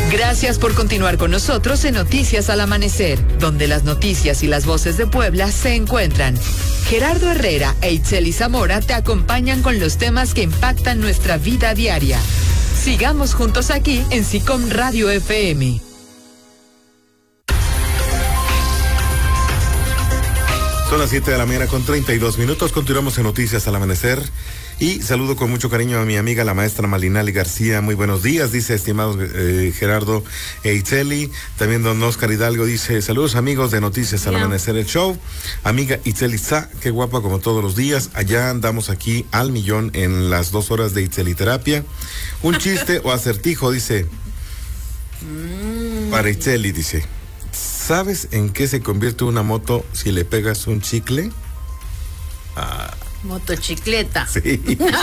Gracias por continuar con nosotros en Noticias al Amanecer, donde las noticias y las voces de Puebla se encuentran. Gerardo Herrera e Itzeli Zamora te acompañan con los temas que impactan nuestra vida diaria. Sigamos juntos aquí en SICOM Radio FM. Son las 7 de la mañana con 32 minutos. Continuamos en Noticias al Amanecer. Y saludo con mucho cariño a mi amiga, la maestra Malinali García. Muy buenos días, dice, estimados Gerardo e Itzeli. También don Oscar Hidalgo dice, saludos amigos de Noticias al Amanecer, el show. Amiga Itzeli Sa, qué guapa como todos los días. Allá andamos aquí al millón en las 2 horas de Itzeli Terapia. Un chiste o acertijo, dice. Para Itzeli, dice. ¿Sabes en qué se convierte una moto si le pegas un chicle? Motocicleta. Sí.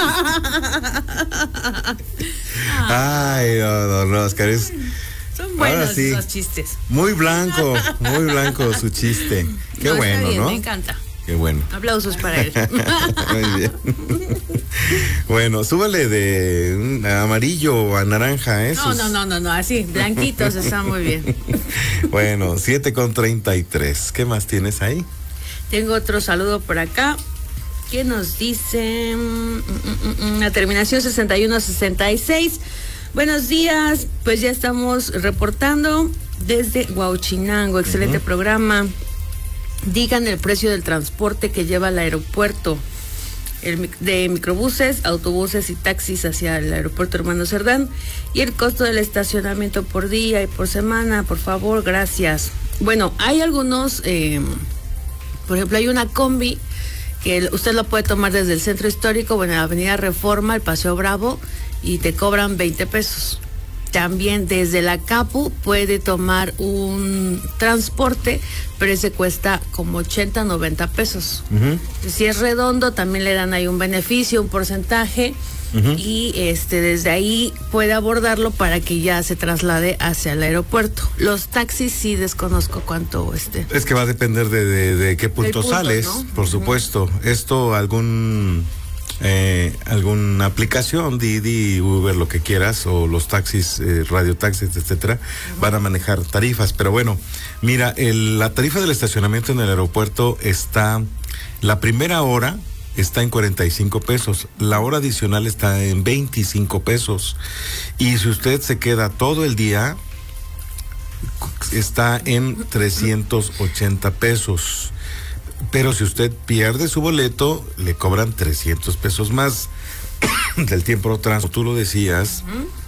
Ay, don Oscar, son buenos sí, esos chistes. Muy blanco su chiste. Qué no, bueno, bien, ¿no? Me encanta. Qué bueno. Aplausos para él. Muy bien. Bueno, súbale de amarillo a naranja, esos. No, así, blanquitos, está muy bien. Bueno, 7:33. ¿Qué más tienes ahí? Tengo otro saludo por acá. ¿Qué nos dice? La terminación 6166. Buenos días, pues ya estamos reportando desde Huauchinango. Excelente programa. Digan el precio del transporte que lleva al aeropuerto, de microbuses, autobuses y taxis hacia el aeropuerto Hermano Cerdán, y el costo del estacionamiento por día y por semana, por favor, gracias. Bueno, hay algunos, por ejemplo, hay una combi que usted lo puede tomar desde el centro histórico, bueno, la avenida Reforma, el Paseo Bravo, y te cobran 20 pesos. También desde la Capu puede tomar un transporte, pero ese cuesta como 80, 90 pesos. Si es redondo, también le dan ahí un beneficio, un porcentaje, y desde ahí puede abordarlo para que ya se traslade hacia el aeropuerto. Los taxis sí desconozco cuánto Es que va a depender de qué punto sales, ¿no? Por supuesto. Esto, alguna aplicación, Didi, Uber, lo que quieras, o los taxis, radiotaxis, etcétera, van a manejar tarifas. Pero bueno, mira, la tarifa del estacionamiento en el aeropuerto está, la primera hora está en 45 pesos, la hora adicional está en 25 pesos, y si usted se queda todo el día, está en 380 pesos. Pero si usted pierde su boleto, le cobran 300 pesos más del tiempo de transporte. Tú lo decías,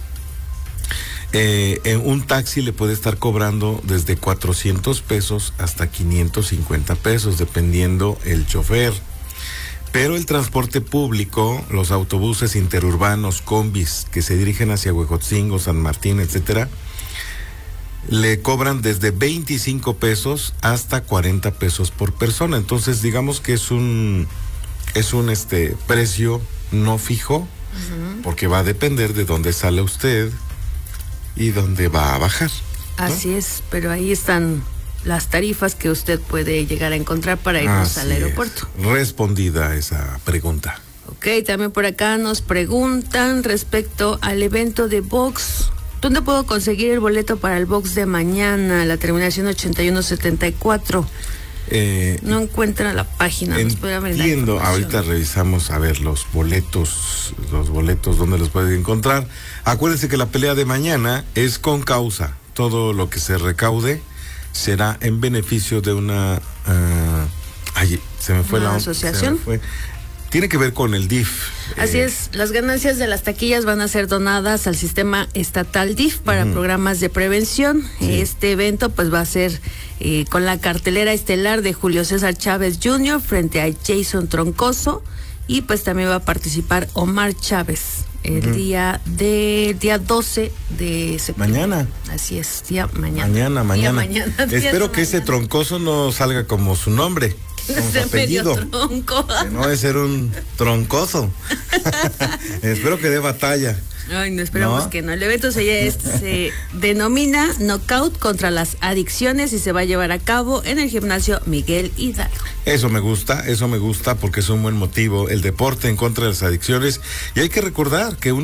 en un taxi le puede estar cobrando desde 400 pesos hasta 550 pesos, dependiendo el chofer. Pero el transporte público, los autobuses interurbanos, combis, que se dirigen hacia Huejotzingo, San Martín, etcétera, le cobran desde 25 pesos hasta 40 pesos por persona. Entonces, digamos que es un precio no fijo, porque va a depender de dónde sale usted y dónde va a bajar, ¿no? Así es, pero ahí están las tarifas que usted puede llegar a encontrar para irnos al aeropuerto. Respondida esa pregunta. Ok, también por acá nos preguntan respecto al evento de box. ¿Dónde puedo conseguir el boleto para el box de mañana? La terminación 8174. No encuentra la página. Entiendo, ahorita revisamos a ver los boletos, ¿dónde los puede encontrar? Acuérdense que la pelea de mañana es con causa. Todo lo que se recaude será en beneficio de una... se me fue la asociación. Tiene que ver con el DIF. Así es, las ganancias de las taquillas van a ser donadas al sistema estatal DIF para programas de prevención. Sí. Este evento pues va a ser con la cartelera estelar de Julio César Chávez Jr. frente a Jason Troncoso, y pues también va a participar Omar Chávez el día 12 de septiembre. Mañana. Así es, mañana. Mañana. Espero que ese Troncoso no salga como su nombre. Es medio tronco. Que no debe ser un troncoso. Espero que dé batalla. Ay, no, esperamos que no. El evento se denomina Knockout contra las adicciones y se va a llevar a cabo en el gimnasio Miguel Hidalgo. Eso me gusta porque es un buen motivo, el deporte en contra de las adicciones. Y hay que recordar que